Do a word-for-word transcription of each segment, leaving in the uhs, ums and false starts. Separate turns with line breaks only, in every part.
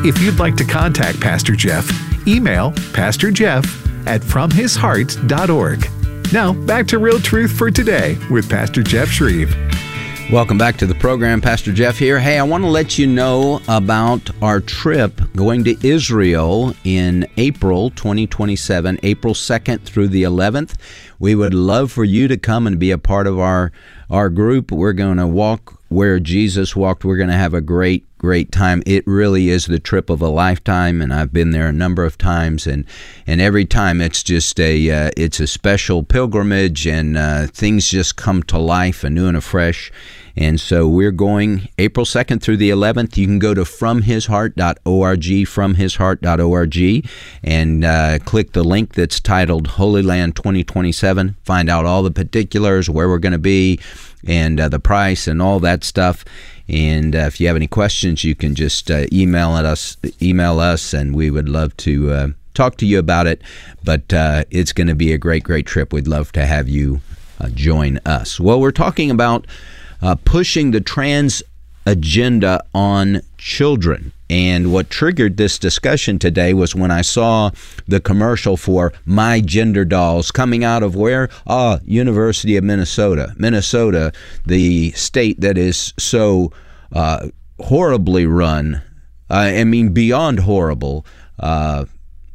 If you'd like to contact Pastor Jeff, email Pastor Jeff at from his heart dot org. Now, back to Real Truth for Today with Pastor Jeff Shreve.
Welcome back to the program. Pastor Jeff here. Hey, I want to let you know about our trip going to Israel in April twenty twenty-seven, April second through the eleventh. We would love for you to come and be a part of our, our group. We're going to walk where Jesus walked. We're going to have a great, great time. It really is the trip of a lifetime, and I've been there a number of times, and, and every time it's just a uh, it's a special pilgrimage, and uh, things just come to life anew and afresh. And so we're going April second through the eleventh. You can go to from his heart dot org, from his heart dot org, and uh, click the link that's titled Holy Land twenty twenty-seven. Find out all the particulars, where we're going to be, and uh, the price and all that stuff. And uh, if you have any questions, you can just uh, email at us, email us, and we would love to uh, talk to you about it. But uh, it's going to be a great, great trip. We'd love to have you uh, join us. Well, we're talking about uh, pushing the trans agenda on children. And what triggered this discussion today was when I saw the commercial for My Gender Dolls coming out of where? Ah, University of Minnesota. Minnesota, the state that is so uh, horribly run, uh, I mean beyond horrible, uh,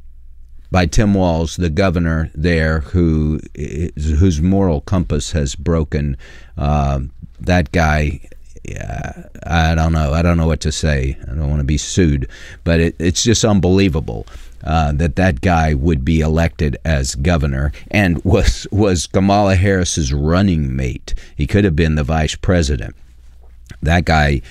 by Tim Walz, the governor there, who whose moral compass has broken. Uh, that guy... Yeah, I don't know. I don't know what to say. I don't want to be sued, but it, it's just unbelievable uh, that that guy would be elected as governor and was was Kamala Harris's running mate. He could have been the vice president. That guy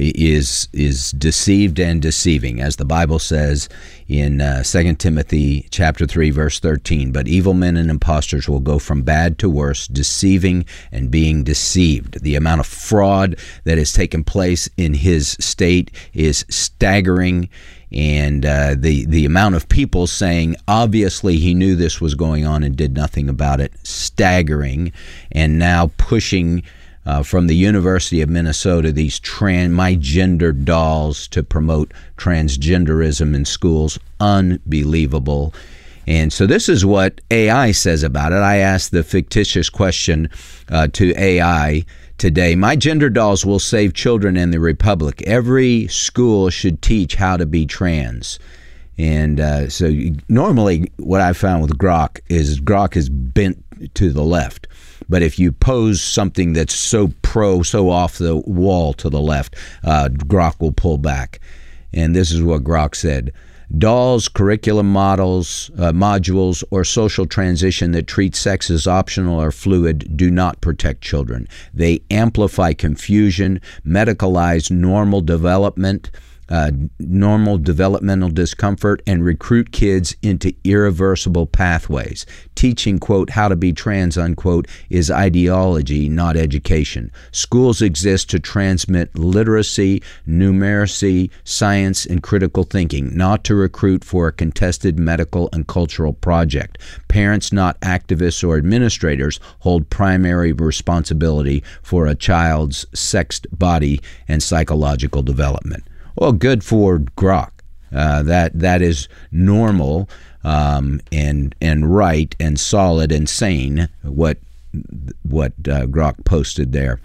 is is deceived and deceiving, as the Bible says in uh, Second Timothy chapter three, verse thirteen. But evil men and impostors will go from bad to worse, deceiving and being deceived. The amount of fraud that has taken place in his state is staggering. And uh, the, the amount of people saying, obviously he knew this was going on and did nothing about it, staggering. And now pushing Uh, from the University of Minnesota, these trans, My Gender Dolls to promote transgenderism in schools. Unbelievable. And so this is what A I says about it. I asked the fictitious question uh, to A I today. My gender dolls will save children in the Republic. Every school should teach how to be trans. And uh, so you, normally what I found with Grok is Grok is bent to the left. But if you pose something that's so pro, so off the wall to the left, uh, Grok will pull back. And this is what Grok said. Dolls, curriculum models, uh, modules, or social transition that treat sex as optional or fluid do not protect children. They amplify confusion, medicalize normal development, Uh, normal developmental discomfort, and recruit kids into irreversible pathways. Teaching, quote, how to be trans, unquote, is ideology, not education. Schools exist to transmit literacy, numeracy, science, and critical thinking, not to recruit for a contested medical and cultural project. Parents, not activists or administrators, hold primary responsibility for a child's sexed body and psychological development. Well, good for Grok. Uh, that that is normal um, and and right and solid and sane. What what uh, Grok posted there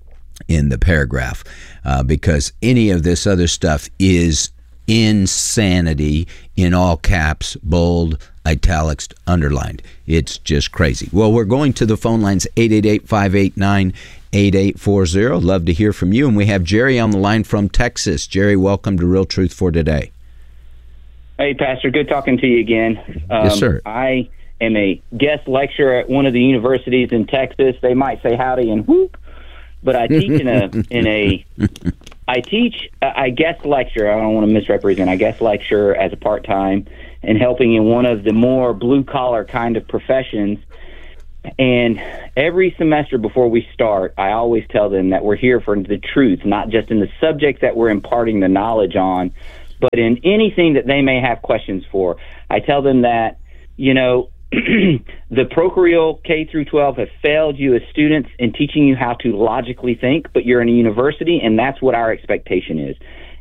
in the paragraph, uh, because any of this other stuff is insanity in all caps, bold, italics, underlined. It's just crazy. Well, we're going to the phone lines, eight eight eight, five eight nine, eight eight four zero. Love to hear from you. And we have Jerry on the line from Texas. Jerry, welcome to Real Truth for Today.
Hey, Pastor. Good talking to you again. Um,
yes, sir.
I am a guest lecturer at one of the universities in Texas. They might say howdy and whoop, but I teach in a in a I teach I guest lecture. I don't want to misrepresent. I guest lecture as a part time and helping in one of the more blue collar kind of professions. And every semester before we start, I always tell them that we're here for the truth, not just in the subject that we're imparting the knowledge on, but in anything that they may have questions for. I tell them that, you know, the parochial K through twelve have failed you as students in teaching you how to logically think, but you're in a university, and that's what our expectation is.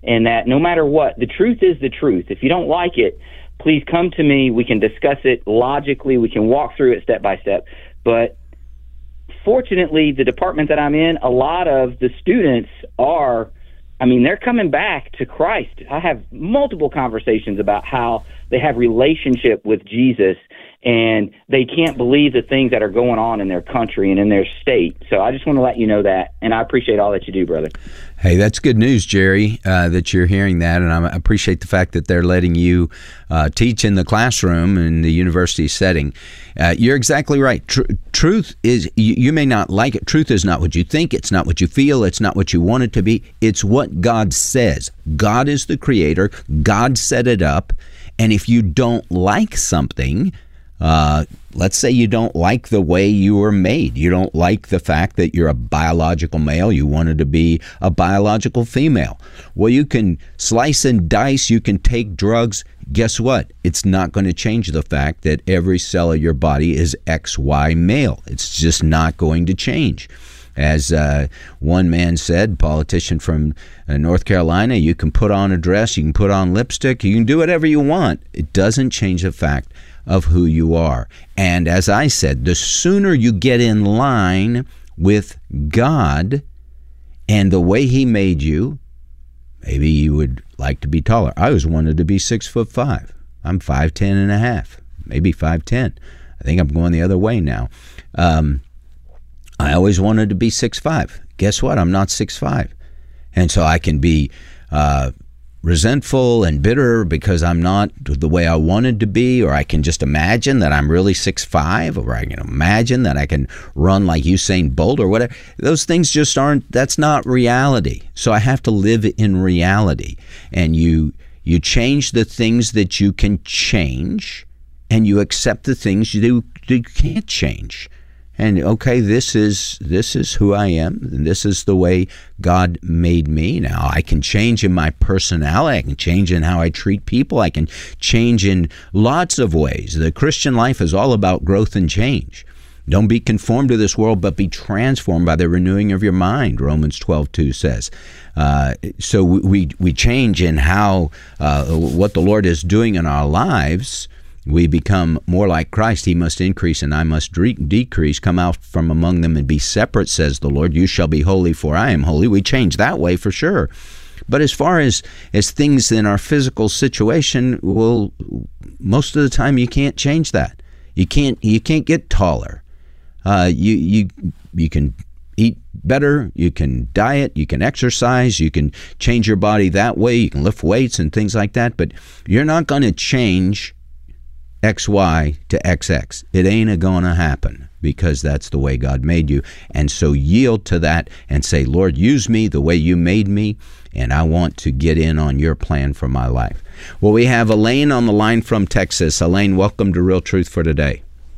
and that no matter what, the truth is the truth. If you don't like it, please come to me. We can discuss it logically. We can walk through it step by step. But fortunately, the department that I'm in, a lot of the students are, I mean, they're coming back to Christ. I have multiple conversations about how they have relationship with Jesus, and they can't believe the things that are going on in their country and in their state. So I just want to let you know that, and I appreciate all that you do, brother.
Hey, that's good news, Jerry, uh, that you're hearing that, and I appreciate the fact that they're letting you uh, teach in the classroom in the university setting. Uh, you're exactly right. Tr- truth is, you, you may not like it. Truth is not what you think. It's not what you feel. It's not what you want it to be. It's what God says. God is the creator. God set it up, and if you don't like something, Uh, let's say you don't like the way you were made. You don't like the fact that you're a biological male. You wanted to be a biological female. Well, you can slice and dice. You can take drugs. Guess what? It's not going to change the fact that every cell of your body is X Y male. It's just not going to change. As uh, one man said, politician from uh, North Carolina, you can put on a dress, you can put on lipstick, you can do whatever you want. It doesn't change the fact of who you are. And as I said, the sooner you get in line with God and the way he made you, maybe you would like to be taller. I always wanted to be six foot five. I'm five ten and a half, maybe five ten. I think I'm going the other way now. Um, I always wanted to be six five. Guess what? I'm not six five. And so I can be uh, resentful and bitter because I'm not the way I wanted to be, or I can just imagine that I'm really six five, or I can imagine that I can run like Usain Bolt or whatever. Those things just aren't, that's not reality. So I have to live in reality. And you you change the things that you can change, and you accept the things you, you can't change. And okay, this is this is who I am, and this is the way God made me. Now, I can change in my personality, I can change in how I treat people, I can change in lots of ways. The Christian life is all about growth and change. Don't be conformed to this world, but be transformed by the renewing of your mind, Romans twelve two says. Uh, so we we change in how uh, what the Lord is doing in our lives. We become more like Christ. He must increase and I must decrease. Come out from among them and be separate, says the Lord. You shall be holy, for I am holy. We change that way for sure. But as far as, as things in our physical situation, well, most of the time you can't change that. You can't you can't get taller. Uh, you you you can eat better, you can diet, you can exercise, you can change your body that way, you can lift weights and things like that, but you're not going to change X Y to X X. It ain't a gonna happen, because that's the way God made you. And so yield to that and say, Lord, use me the way you made me, and I want to get in on your plan for my life. Well, we have Elaine on the line from Texas. Elaine, welcome to Real Truth for Today.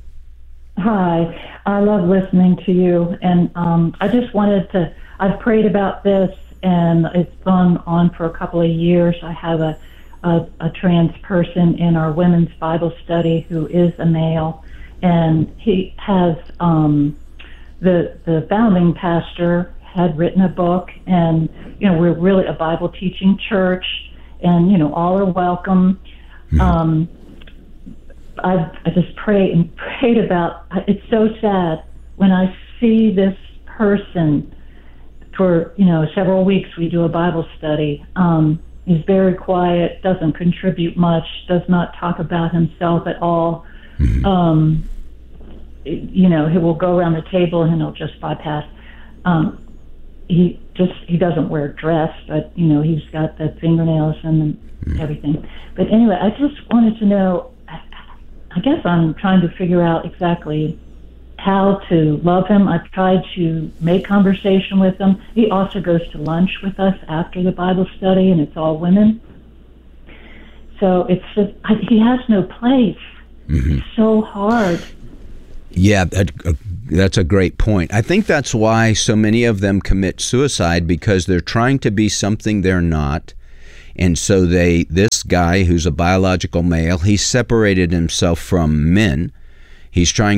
Hi, I love listening to you, and um, I just wanted to, I've prayed about this, and it's gone on for a couple of years. I have a A, a trans person in our women's Bible study who is a male, and he has um, the the founding pastor had written a book, and you know we're really a Bible teaching church, and you know all are welcome. Mm-hmm. Um, I I just pray and prayed about. It's so sad when I see this person for you know several weeks. We do a Bible study. Um, He's very quiet, doesn't contribute much, does not talk about himself at all. Mm-hmm. Um, you know, he will go around the table and he'll just bypass. Um, he just he doesn't wear a dress, but you know he's got the fingernails and mm-hmm. everything. But anyway, I just wanted to know. I guess I'm trying to figure out exactly how to love him. I've tried to make conversation with him. He also goes to lunch with us after the Bible study, and it's all women. So it's just, I, he has no place. Mm-hmm. It's so hard.
Yeah, that, uh, that's a great point. I think that's why so many of them commit suicide, because they're trying to be something they're not. And so they, this guy who's a biological male, he separated himself from men. He's trying to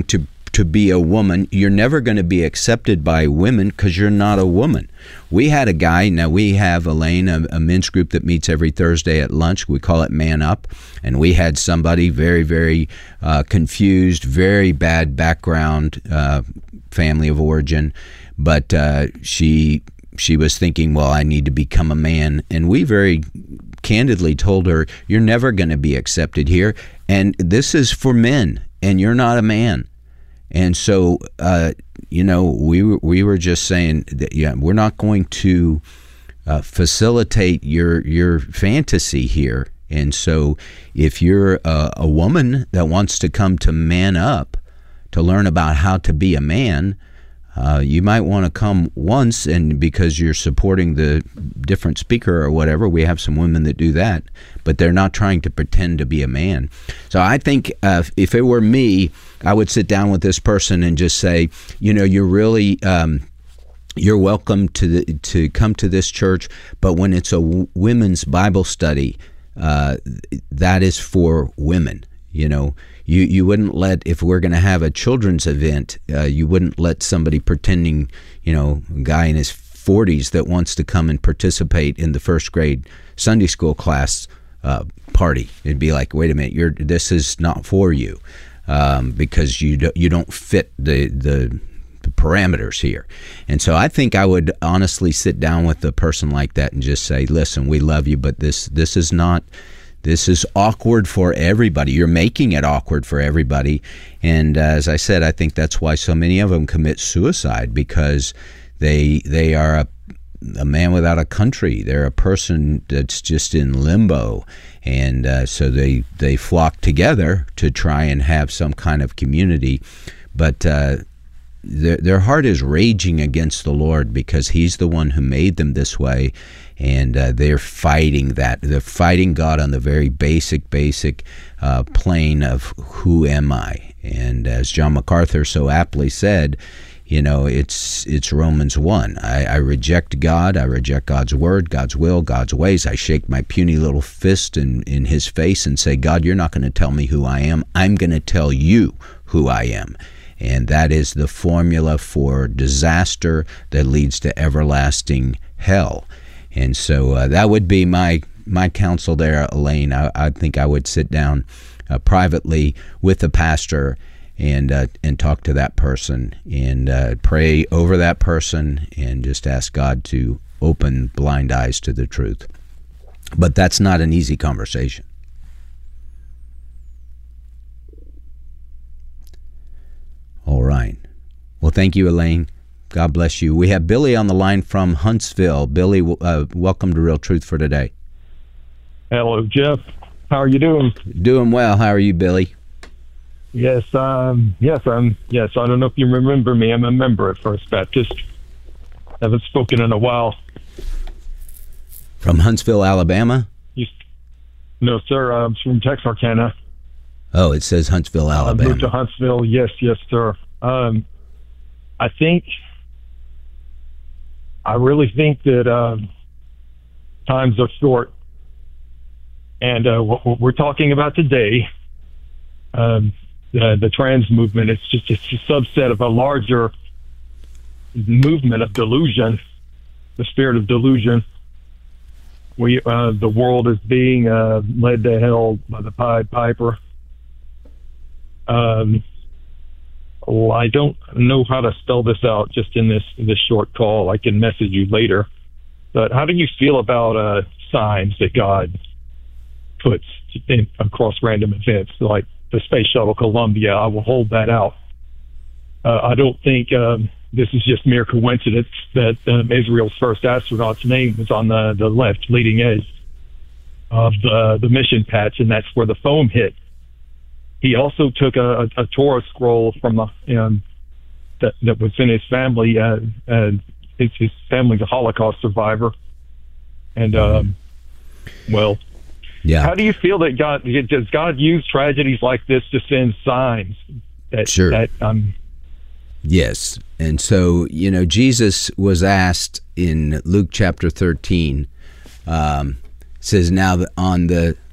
to be a woman. You're never going to be accepted by women because you're not a woman. We had a guy, now we have, Elaine, a, a men's group that meets every Thursday at lunch. We call it Man Up. And we had somebody very, very uh, confused, very bad background, uh, family of origin. But uh, she she was thinking, well, I need to become a man. And we very candidly told her, you're never going to be accepted here. And this is for men, and you're not a man. And so, uh, you know, we were, we were just saying that, yeah, we're not going to uh, facilitate your your fantasy here. And so if you're a, a woman that wants to come to Man Up to learn about how to be a man, uh, you might want to come once, and because you're supporting the different speaker or whatever, we have some women that do that, but they're not trying to pretend to be a man. So I think uh, if it were me, I would sit down with this person and just say, you know, you're really, um, you're welcome to the, to come to this church, but when it's a w- women's Bible study, uh, that is for women. You know, you, you wouldn't let, if we're going to have a children's event, uh, you wouldn't let somebody pretending, you know, a guy in his forties that wants to come and participate in the first grade Sunday school class uh, party. It'd be like, wait a minute, you're this is not for you. Um, because you do, you don't fit the, the the parameters here. And so I think I would honestly sit down with a person like that and just say, listen, we love you, but this this is not, this is awkward for everybody. You're making it awkward for everybody. And uh, as I said, I think that's why so many of them commit suicide, because they they are a a man without a country. They're a person that's just in limbo. And uh, so they, they flock together to try and have some kind of community. But uh, their, their heart is raging against the Lord because he's the one who made them this way. And uh, they're fighting that. They're fighting God on the very basic, basic uh, plane of who am I? And as John MacArthur so aptly said, you know, it's it's Romans one. I, I reject God. I reject God's word, God's will, God's ways. I shake my puny little fist in, in his face and say, God, you're not going to tell me who I am. I'm going to tell you who I am. And that is the formula for disaster that leads to everlasting hell. And so uh, that would be my, my counsel there, Elaine. I, I think I would sit down uh, privately with the pastor and uh, and talk to that person and uh, pray over that person and just ask God to open blind eyes to the truth. But that's not an easy conversation. All right. Well, thank you, Elaine. God bless you. We have Billy on the line from Huntsville. Billy, uh, welcome to Real Truth for Today.
Hello, Jeff. How are you doing?
Doing well. How are you, Billy?
Yes, um, yes, I'm. Yes, I don't know if you remember me. I'm a member at First Baptist. Haven't spoken in a while.
From Huntsville, Alabama?
You, no, sir. I'm from Texarkana.
Oh, it says Huntsville, Alabama.
I moved to Huntsville. Yes, yes, sir. Um, I think. I really think that um, times are short, and uh, what, what we're talking about today. Um, The, the trans movement, it's just it's a subset of a larger movement of delusion, the spirit of delusion. We uh, the world is being uh, led to hell by the Pied Piper. Um, well, I don't know how to spell this out just in this this short call. I can message you later. But how do you feel about uh, signs that God puts in, across random events, like the Space Shuttle Columbia? I will hold that out. Uh, I don't think um, this is just mere coincidence that um, Israel's first astronaut's name was on the, the left leading edge of the, the mission patch, and that's where the foam hit. He also took a, a, a Torah scroll from a, um, that, that was in his family. Uh, uh, his, his family's a Holocaust survivor. And, um, well,
yeah.
How do you feel that God, does God use tragedies like this to send signs? That,
sure.
That, um,
yes. And so, you know, Jesus was asked in Luke chapter thirteen, um, says, now on the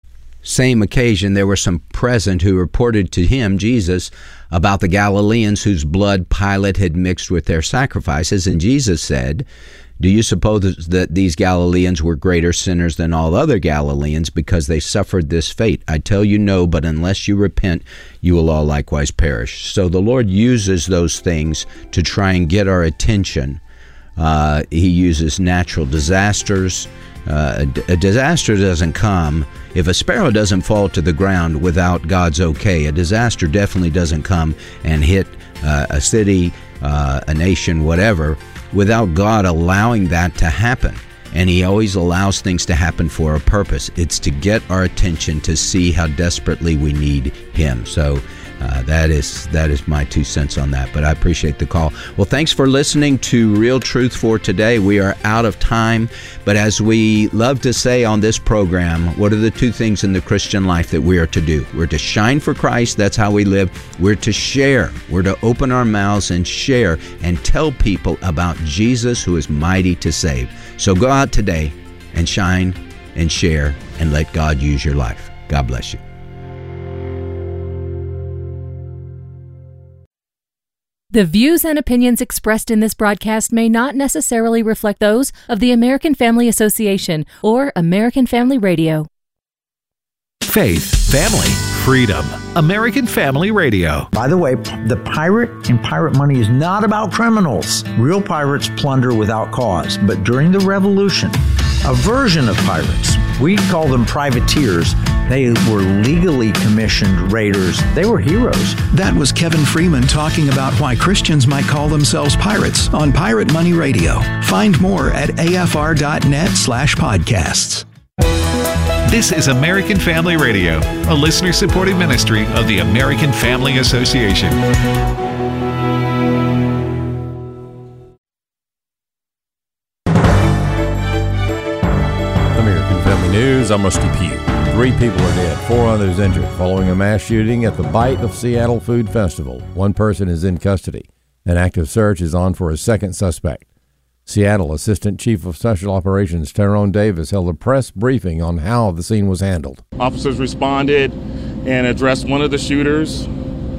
same occasion, there were some present who reported to him, Jesus, about the Galileans whose blood Pilate had mixed with their sacrifices. And Jesus said, "Do you suppose that these Galileans were greater sinners than all other Galileans because they suffered this fate? I tell you no, but unless you repent, you will all likewise perish." So the Lord uses those things to try and get our attention. Uh, he uses natural disasters. Uh, a, a disaster doesn't come if a sparrow doesn't fall to the ground without God's okay. A disaster definitely doesn't come and hit uh, a city, uh, a nation, whatever, without God allowing that to happen. And he always allows things to happen for a purpose. It's to get our attention, to see how desperately we need him. So uh, that is that is my two cents on that. But I appreciate the call. Well, thanks for listening to Real Truth for today. We are out of time. But as we love to say on this program, what are the two things in the Christian life that we are to do? We're to shine for Christ. That's how we live. We're to share. We're to open our mouths and share and tell people about Jesus, who is mighty to save. So go out today and shine and share and let God use your life. God bless you.
The views and opinions expressed in this broadcast may not necessarily reflect those of the American Family Association or American Family Radio.
Faith, family, freedom. American Family Radio.
By the way, the pirate and pirate money is not about criminals. Real pirates plunder without cause. But during the Revolution, a version of pirates, we call them privateers, they were legally commissioned raiders. They were heroes.
That was Kevin Freeman talking about why Christians might call themselves pirates on Pirate Money Radio. Find more at afr.net slash podcasts.
This is American Family Radio, a listener-supported ministry of the American Family Association.
American Family News, I'm Rusty Pugh. Three people are dead, four others injured following a mass shooting at the Bite of Seattle Food Festival. One person is in custody. An active search is on for a second suspect. Seattle Assistant Chief of Special Operations Tyrone Davis held a press briefing on how the scene was handled.
Officers responded and addressed one of the shooters.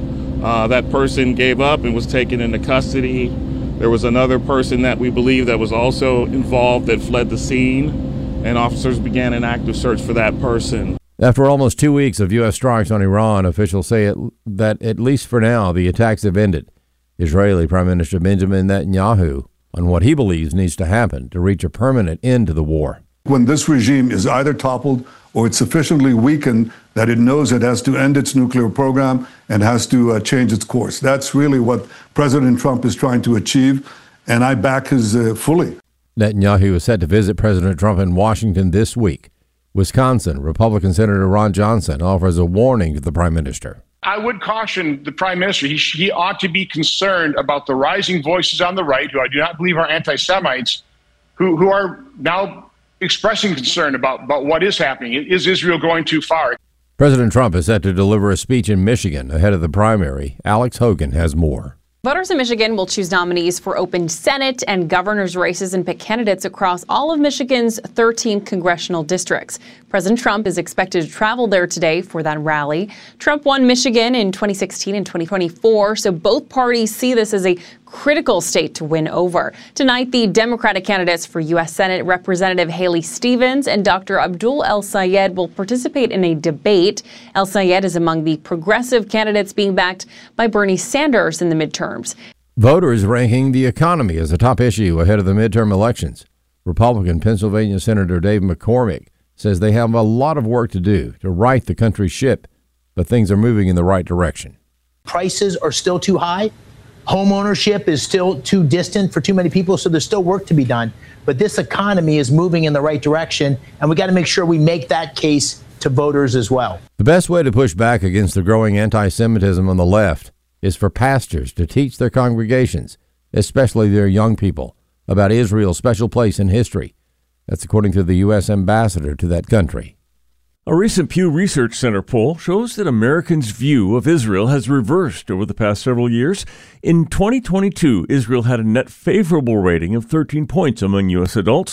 Uh, that person gave up and was taken into custody. There was another person that we believe that was also involved that fled the scene, and officers began an active search for that person.
After almost two weeks of U S strikes on Iran, officials say it, that at least for now, the attacks have ended. Israeli Prime Minister Benjamin Netanyahu on what he believes needs to happen to reach a permanent end to the war.
When this regime is either toppled or it's sufficiently weakened that it knows it has to end its nuclear program and has to uh, change its course. That's really what President Trump is trying to achieve, and I back his uh, fully.
Netanyahu is set to visit President Trump in Washington this week. Wisconsin Republican Senator Ron Johnson offers a warning to the Prime Minister.
I would caution the Prime Minister. He, he ought to be concerned about the rising voices on the right, who I do not believe are anti-Semites, who, who are now expressing concern about, about what is happening. Is Israel going too far?
President Trump is set to deliver a speech in Michigan ahead of the primary. Alex Hogan has more.
Voters in Michigan will choose nominees for open Senate and governor's races and pick candidates across all of Michigan's thirteen congressional districts. President Trump is expected to travel there today for that rally. Trump won Michigan in twenty sixteen and twenty twenty-four, so both parties see this as a critical state to win over. Tonight, the Democratic candidates for U S Senate Representative Haley Stevens and Doctor Abdul El-Sayed will participate in a debate. El-Sayed is among the progressive candidates being backed by Bernie Sanders in the midterms.
Voters ranking the economy as a top issue ahead of the midterm elections. Republican Pennsylvania Senator Dave McCormick says they have a lot of work to do to right the country's ship, but things are moving in the right direction.
Prices are still too high. Home ownership is still too distant for too many people, so there's still work to be done. But this economy is moving in the right direction, and we got to make sure we make that case to voters as well.
The best way to push back against the growing anti-Semitism on the left is for pastors to teach their congregations, especially their young people, about Israel's special place in history. That's according to the U S ambassador to that country.
A recent Pew Research Center poll shows that Americans' view of Israel has reversed over the past several years. In twenty twenty-two, Israel had a net favorable rating of thirteen points among U S adults,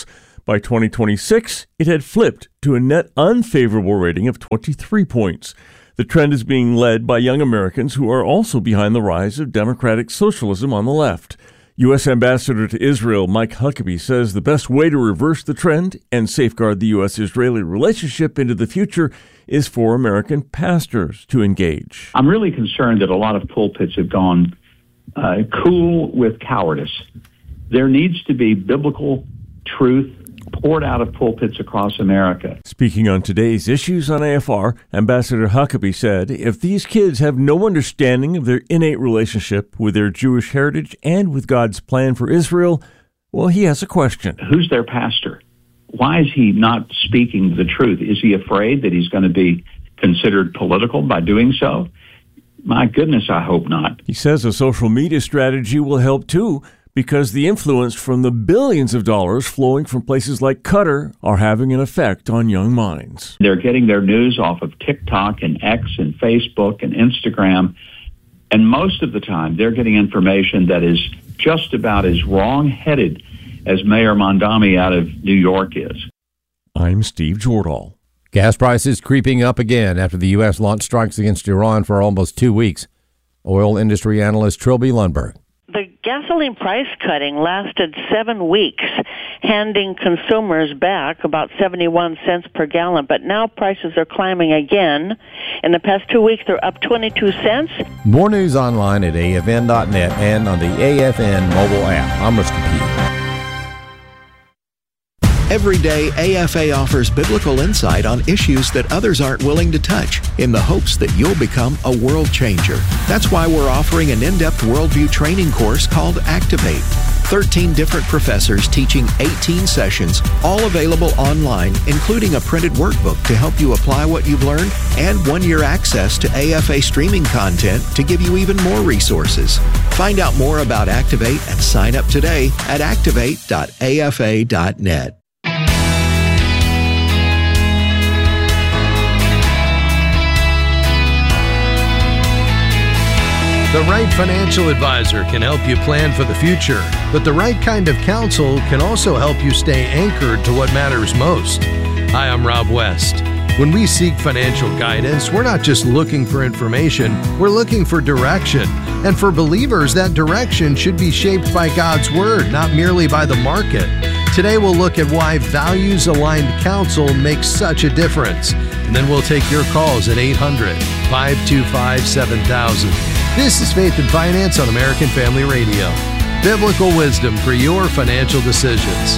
By twenty twenty-six, it had flipped to a net unfavorable rating of twenty-three points. The trend is being led by young Americans who are also behind the rise of democratic socialism on the left. U S Ambassador to Israel Mike Huckabee says the best way to reverse the trend and safeguard the U S Israeli relationship into the future is for American pastors to engage.
I'm really concerned that a lot of pulpits have gone uh, cool with cowardice. There needs to be biblical truth poured out of pulpits across America.
Speaking on today's Issues on A F R, Ambassador Huckabee said, if these kids have no understanding of their innate relationship with their Jewish heritage and with God's plan for Israel, well, he has a question.
Who's their pastor? Why is he not speaking the truth? Is he afraid that he's going to be considered political by doing so? My goodness, I hope not.
He says a social media strategy will help too, because the influence from the billions of dollars flowing from places like Qatar are having an effect on young minds.
They're getting their news off of TikTok and X and Facebook and Instagram, and most of the time they're getting information that is just about as wrong-headed as Mayor Mondami out of New York is.
I'm Steve Jordahl.
Gas prices creeping up again after the U S launched strikes against Iran for almost two weeks. Oil industry analyst Trilby Lundberg.
The gasoline price cutting lasted seven weeks, handing consumers back about seventy-one cents per gallon. But now prices are climbing again. In the past two weeks, they're up twenty-two cents.
More news online at A F N dot net and on the A F N mobile app. I'm Rusty Pugh.
Every day, A F A offers biblical insight on issues that others aren't willing to touch in the hopes that you'll become a world changer. That's why we're offering an in-depth worldview training course called Activate. thirteen different professors teaching eighteen sessions, all available online, including a printed workbook to help you apply what you've learned and one-year access to A F A streaming content to give you even more resources. Find out more about Activate and sign up today at activate dot A F A dot net.
The right financial advisor can help you plan for the future, but the right kind of counsel can also help you stay anchored to what matters most. Hi, I'm Rob West. When we seek financial guidance, we're not just looking for information, we're looking for direction. And for believers, that direction should be shaped by God's Word, not merely by the market. Today we'll look at why values-aligned counsel makes such a difference. And then we'll take your calls at eight hundred, five two five, seven thousand. This is Faith and Finance on American Family Radio. Biblical wisdom for your financial decisions.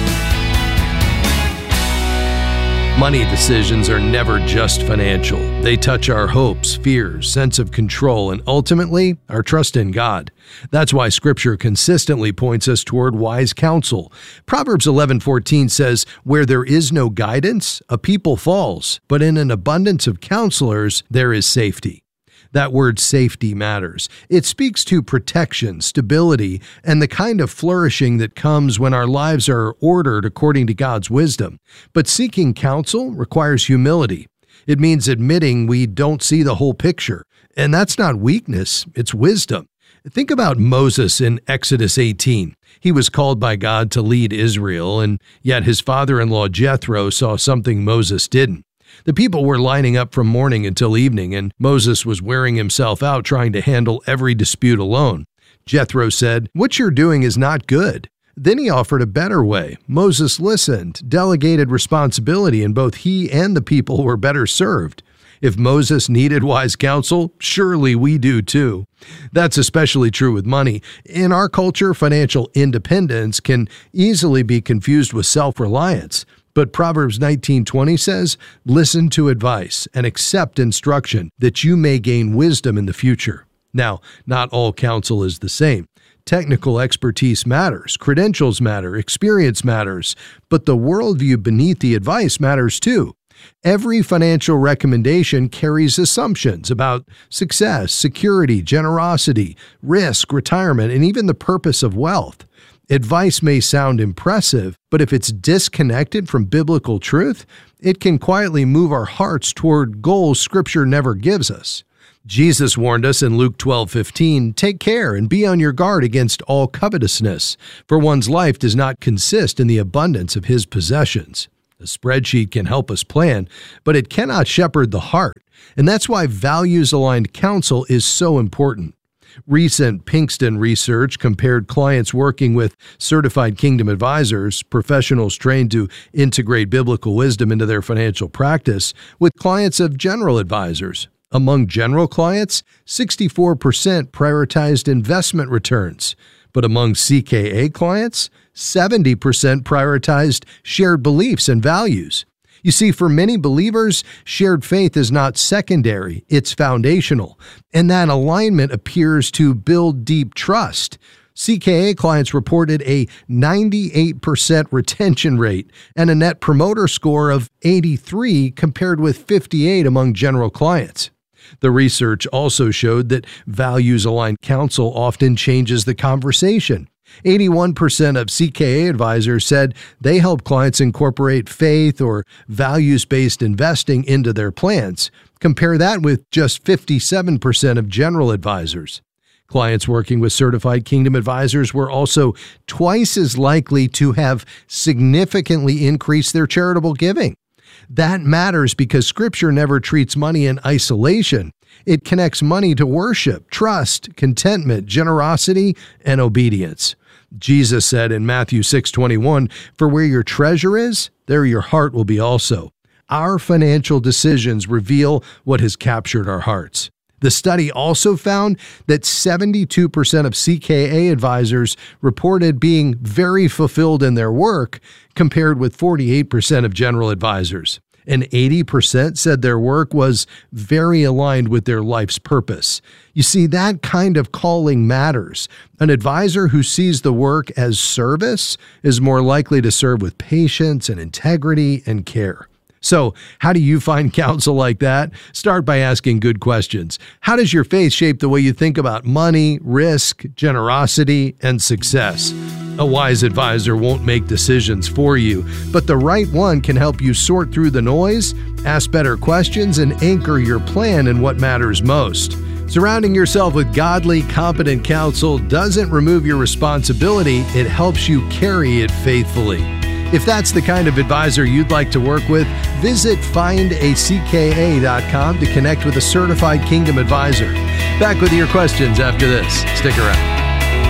Money decisions are never just financial. They touch our hopes, fears, sense of control, and ultimately, our trust in God. That's why Scripture consistently points us toward wise counsel. Proverbs eleven fourteen says, "Where there is no guidance, a people falls, but in an abundance of counselors, there is safety." That word safety matters. It speaks to protection, stability, and the kind of flourishing that comes when our lives are ordered according to God's wisdom. But seeking counsel requires humility. It means admitting we don't see the whole picture. And that's not weakness, it's wisdom. Think about Moses in Exodus eighteen. He was called by God to lead Israel, and yet his father-in-law Jethro saw something Moses didn't. The people were lining up from morning until evening, and Moses was wearing himself out trying to handle every dispute alone. Jethro said, "What you're doing is not good." Then he offered a better way. Moses listened, delegated responsibility, and both he and the people were better served. If Moses needed wise counsel, surely we do too. That's especially true with money. In our culture, financial independence can easily be confused with self-reliance. But Proverbs nineteen twenty says, "Listen to advice and accept instruction, that you may gain wisdom in the future." Now, not all counsel is the same. Technical expertise matters, credentials matter, experience matters, but the worldview beneath the advice matters too. Every financial recommendation carries assumptions about success, security, generosity, risk, retirement, and even the purpose of wealth. Advice may sound impressive, but if it's disconnected from biblical truth, it can quietly move our hearts toward goals Scripture never gives us. Jesus warned us in Luke twelve fifteen, "Take care and be on your guard against all covetousness, for one's life does not consist in the abundance of his possessions." A spreadsheet can help us plan, but it cannot shepherd the heart, and that's why values-aligned counsel is so important. Recent Pinkston research compared clients working with certified Kingdom advisors, professionals trained to integrate biblical wisdom into their financial practice, with clients of general advisors. Among general clients, sixty-four percent prioritized investment returns, but among C K A clients, seventy percent prioritized shared beliefs and values. You see, for many believers, shared faith is not secondary, it's foundational, and that alignment appears to build deep trust. C K A clients reported a ninety-eight percent retention rate and a net promoter score of eighty-three compared with fifty-eight among general clients. The research also showed that values-aligned counsel often changes the conversation. eighty-one percent of C K A advisors said they help clients incorporate faith or values-based investing into their plans. Compare that with just fifty-seven percent of general advisors. Clients working with certified Kingdom advisors were also twice as likely to have significantly increased their charitable giving. That matters because Scripture never treats money in isolation. It connects money to worship, trust, contentment, generosity, and obedience. Jesus said in Matthew six twenty-one, "For where your treasure is, there your heart will be also." Our financial decisions reveal what has captured our hearts. The study also found that seventy-two percent of C K A advisors reported being very fulfilled in their work, compared with forty-eight percent of general advisors. And eighty percent said their work was very aligned with their life's purpose. You see, that kind of calling matters. An advisor who sees the work as service is more likely to serve with patience and integrity and care. So, how do you find counsel like that? Start by asking good questions. How does your faith shape the way you think about money, risk, generosity, and success? A wise advisor won't make decisions for you, but the right one can help you sort through the noise, ask better questions, and anchor your plan in what matters most. Surrounding yourself with godly, competent counsel doesn't remove your responsibility, it helps you carry it faithfully. If that's the kind of advisor you'd like to work with, visit find a c k a dot com to connect with a certified Kingdom advisor. Back with your questions after this. Stick around.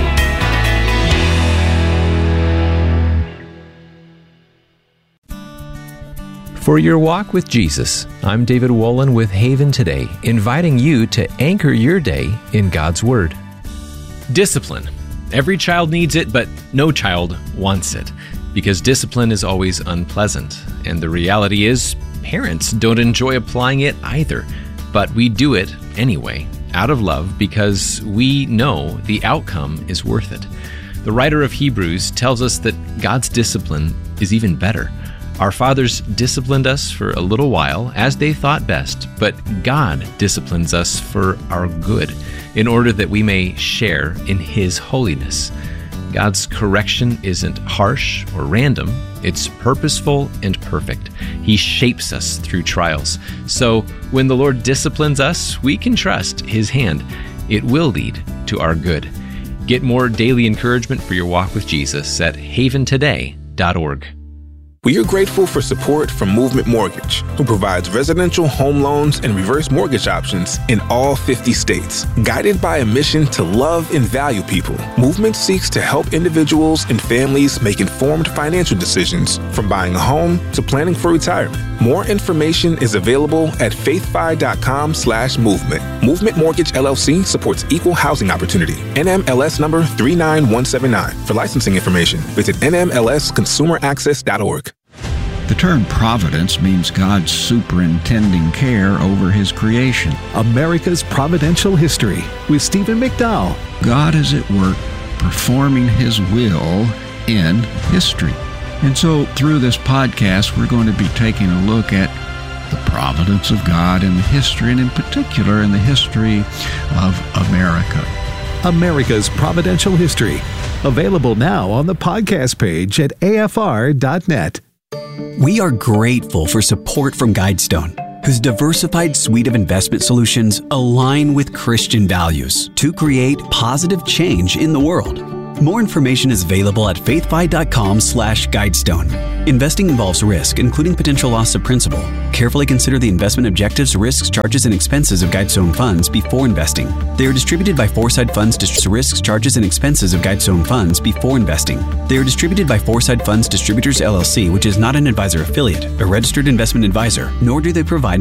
For your walk with Jesus, I'm David Wolin with Haven Today, inviting you to anchor your day in God's Word.
Discipline. Every child needs it, but no child wants it. Because discipline is always unpleasant, and the reality is, parents don't enjoy applying it either. But we do it anyway, out of love, because we know the outcome is worth it. The writer of Hebrews tells us that God's discipline is even better. Our fathers disciplined us for a little while as they thought best, but God disciplines us for our good, in order that we may share in His holiness. God's correction isn't harsh or random. It's purposeful and perfect. He shapes us through trials. So when the Lord disciplines us, we can trust His hand. It will lead to our good. Get more daily encouragement for your walk with Jesus at haven today dot org.
We are grateful for support from Movement Mortgage, who provides residential home loans and reverse mortgage options in all fifty states. Guided by a mission to love and value people, Movement seeks to help individuals and families make informed financial decisions, from buying a home to planning for retirement. More information is available at faithfi.com slash movement. Movement Mortgage L L C supports equal housing opportunity. N M L S number three nine one seven nine. For licensing information, visit N M L S consumer access dot org.
The term providence means God's superintending care over His creation.
America's Providential History with Stephen McDowell.
God is at work performing His will in history. And so through this podcast, we're going to be taking a look at the providence of God in the history, and in particular in the history of America.
America's Providential History. Available now on the podcast page at A F R dot net.
We are grateful for support from Guidestone.
whose diversified suite of investment solutions align with Christian values to create positive change in the world. More information is available at faithfi.com slash guidestone. Investing involves risk, including potential loss of principal. Carefully consider the investment objectives, risks, charges, and expenses of Guidestone funds before investing. They are distributed by Foresight Funds. Dist- risks, charges, and expenses of Guidestone funds before investing. They are distributed by Foresight Funds Distributors, L L C, which is not an advisor affiliate, a registered investment advisor, nor do they provide